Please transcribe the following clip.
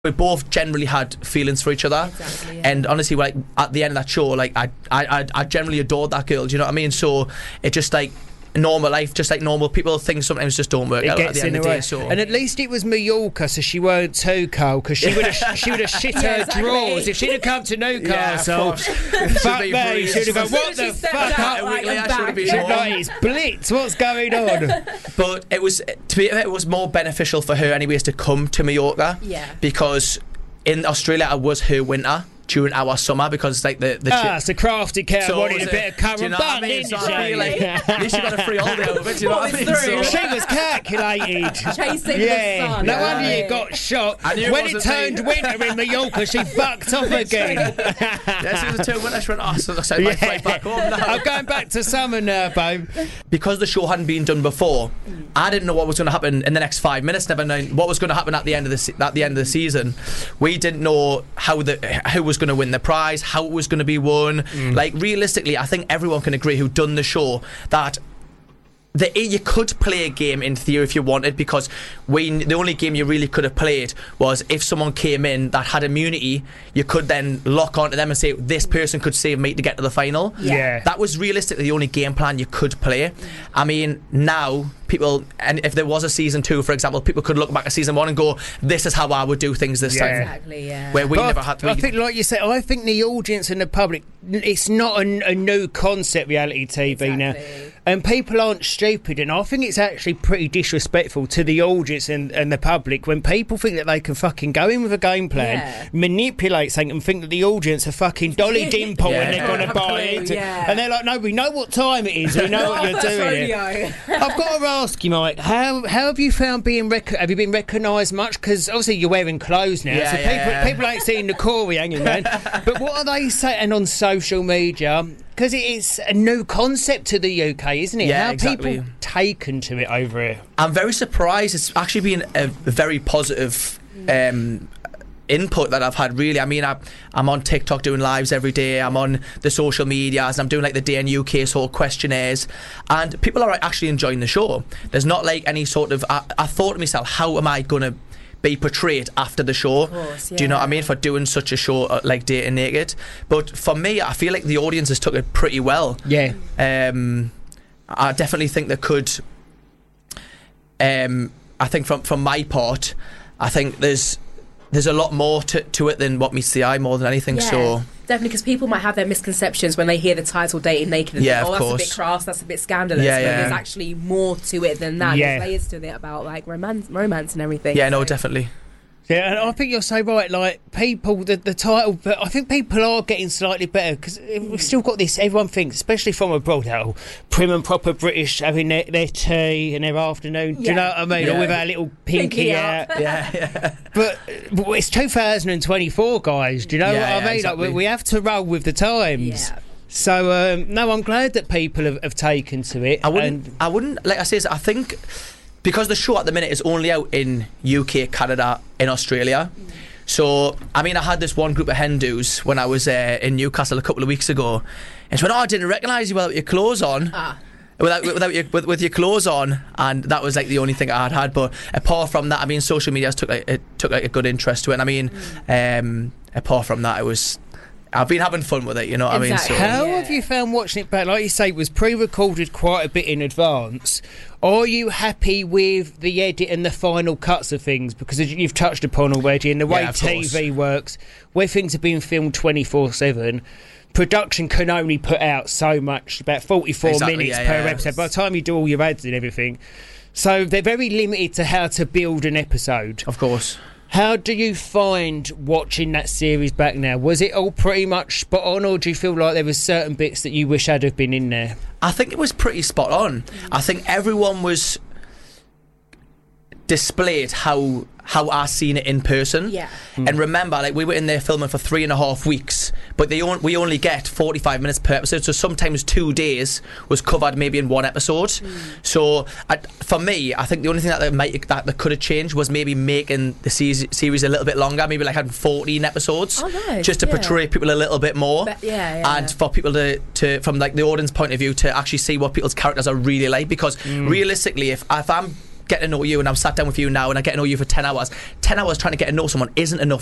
we both generally had feelings for each other. Exactly, yeah. And honestly, like at the end of that show, like I generally adored that girl. Do you know what I mean? So it just like normal life, just like normal people, things sometimes just don't work out at the end of the day. So. And at least it was Mallorca, so she weren't too cold, because she would have shit her drawers if she'd have come to Newcastle. Fuck me, she'd have gone, what the fuck up? It's blitz, what's going on? But it was, to be fair, it was more beneficial for her anyways to come to Mallorca, because in Australia it was her winter during our summer, because like the it's a crafty cat, so wanted a bit of current bun, didn't she? At least she got a free holiday over it, do you know what I mean? So, she was calculated. Chasing the sun. No wonder you got shot. When it turned winter in Mallorca, she fucked off again. Yes, it was turned winter, she went, so I might fly back home now. I'm going back to summer now, babe. Because the show hadn't been done before, I didn't know what was going to happen in the next 5 minutes, never knowing what was going to happen at the end of the season. We didn't know who was going to win the prize, how it was going to be won. Like realistically, I think everyone can agree who'd done the show that you could play a game in theory if you wanted, because the only game you really could have played was if someone came in that had immunity, you could then lock onto them and say this person could save me to get to the final. That was realistically the only game plan you could play. I mean, now people, and if there was a season 2, for example, people could look back at season 1 and go, this is how I would do things this time. Exactly, yeah. Where we never had to. I think, like you said, I think the audience and the public, it's not a new concept, reality TV now. And people aren't stupid, and I think it's actually pretty disrespectful to the audience and the public when people think that they can fucking go in with a game plan, manipulate something, and think that the audience are fucking Dolly Dimple and they're going to buy into it. And they're like, no, we know what time it is, we know what you're doing here. I've got to ask you, Mike, how have you found being have you been recognised much? Because obviously you're wearing clothes now, so people ain't seeing the Corey hanging around. But what are they saying on social media? Because it's a new concept to the UK, isn't it? Yeah, how exactly. People taken to it over here. I'm very surprised. It's actually been a very positive input that I've had, really. I mean, I'm on TikTok doing lives every day. I'm on the social medias, and I'm doing like the Day in UK sort of questionnaires, and people are actually enjoying the show. There's not like any sort of I thought to myself, how am I going to be portrayed after the show? Of course, do you know what I mean, for doing such a show like Dating Naked? But for me, I feel like the audience has took it pretty well. I definitely think they could. I think from my part, I think there's a lot more to it than what meets the eye, more than anything. So definitely, because people might have their misconceptions when they hear the title Dating Naked and think, that's a bit crass, that's a bit scandalous. But there's actually more to it than that. There's layers to it about like romance and everything. No, definitely. Yeah, and I think you're so right. Like people, the title, but I think people are getting slightly better, because we've still got this. Everyone thinks, especially from abroad, how prim and proper British having their tea and their afternoon. Do you know what I mean? Or with our little pinky out. But it's 2024, guys. Do you know what I mean? Exactly. Like, we have to roll with the times. Yeah. So no, I'm glad that people have taken to it. I wouldn't like I say. I think, because the show at the minute is only out in UK, Canada, in Australia. So, I mean, I had this one group of Hindus when I was in Newcastle a couple of weeks ago, and she went, I didn't recognise you without your clothes on. With your clothes on, and that was like the only thing I had. But apart from that, I mean, social media took a good interest to it. And I mean, apart from that, I've been having fun with it, you know what I mean? So, how have you found watching it back? Like you say, it was pre-recorded quite a bit in advance. Are you happy with the edit and the final cuts of things? Because you've touched upon already, and the way TV works, where things are being filmed 24/7, production can only put out so much, about 44 minutes per episode, by the time you do all your ads and everything. So they're very limited to how to build an episode. Of course. How do you find watching that series back now? Was it all pretty much spot on, or do you feel like there were certain bits that you wish had have been in there? I think it was pretty spot on. I think everyone was displayed how I seen it in person. And remember, like, we were in there filming for 3.5 weeks, but we only get 45 minutes per episode, so sometimes 2 days was covered maybe in one episode. So for me, I think the only thing that could have changed was maybe making the series a little bit longer, maybe like having 14 episodes, just to portray people a little bit more, and for people to from like the audience point of view, to actually see what people's characters are really like. Because realistically, if I'm get to know you, and I'm sat down with you now and I get to know you for 10 hours. 10 hours trying to get to know someone isn't enough